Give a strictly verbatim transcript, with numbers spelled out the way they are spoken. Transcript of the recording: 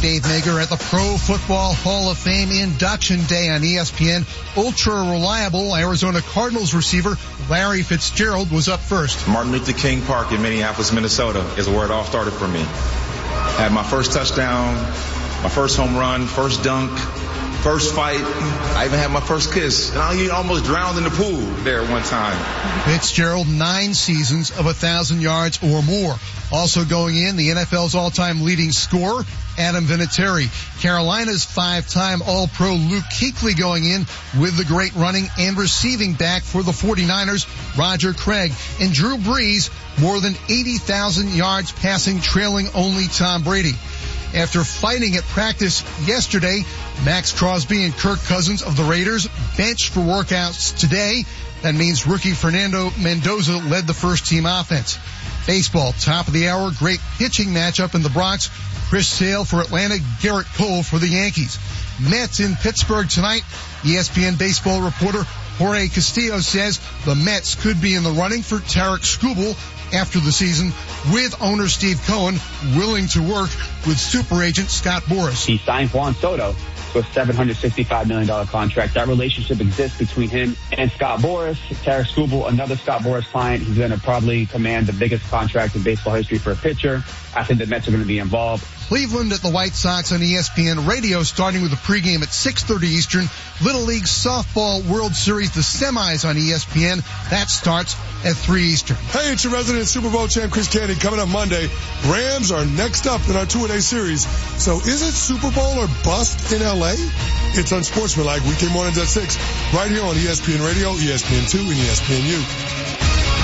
Dave Mager at the Pro Football Hall of Fame Induction Day on E S P N. Ultra-reliable Arizona Cardinals receiver Larry Fitzgerald was up first. Martin Luther King Park in Minneapolis, Minnesota is where it all started for me. I had my first touchdown, my first home run, first dunk, first fight. I even had my first kiss. And I almost drowned in the pool there one time. Fitzgerald, nine seasons of a thousand yards or more. Also going in, the N F L's all-time leading scorer, Adam Vinatieri. Carolina's five-time All-Pro Luke Kuechly going in with the great running and receiving back for the forty-niners, Roger Craig. And Drew Brees, more than eighty thousand yards passing, trailing only Tom Brady. After fighting at practice yesterday, Max Crosby and Kirk Cousins of the Raiders benched for workouts today. That means rookie Fernando Mendoza led the first team offense. Baseball, top of the hour, great pitching matchup in the Bronx. Chris Sale for Atlanta, Garrett Cole for the Yankees. Mets in Pittsburgh tonight. E S P N baseball reporter Jorge Castillo says the Mets could be in the running for Tarek Skubal after the season, with owner Steve Cohen willing to work with super agent Scott Boras. He signed Juan Soto to a seven hundred sixty-five million dollars contract. That relationship exists between him and Scott Boras. Tarek Skubal, another Scott Boras client, he's going to probably command the biggest contract in baseball history for a pitcher. I think the Mets are going to be involved. Cleveland at the White Sox on E S P N Radio, starting with a pregame at six thirty Eastern. Little League Softball World Series, the semis on E S P N. That starts at three Eastern. Hey, it's your resident Super Bowl champ, Chris Candy. Coming up Monday, Rams are next up in our two-a-day series. So is it Super Bowl or bust in L A? It's Unsportsmanlike, weekday mornings at six, right here on E S P N Radio, E S P N two, and E S P N U.